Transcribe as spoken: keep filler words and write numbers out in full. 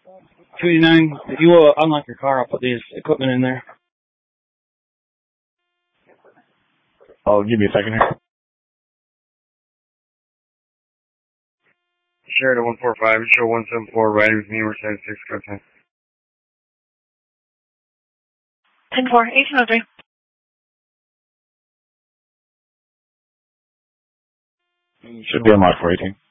two eighty-nine, if you uh, unlock your car, I'll put these equipment in there. Oh, give me a second here. Sure, to one four five, show one seven four, riding with me, we're seven six, go ten. ten four, eighteen oh three. Should be unlocked for eighteen.